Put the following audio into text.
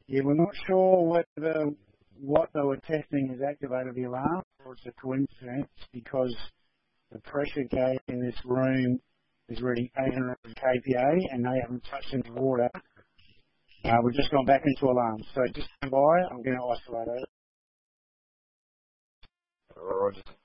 Yeah, we're not sure whether what they were testing has activated the alarm or it's a coincidence because the pressure gauge in this room is reading 800 kPa and they haven't touched any water. We've just gone back into alarm. So just stand by. I'm going to isolate it. Roger.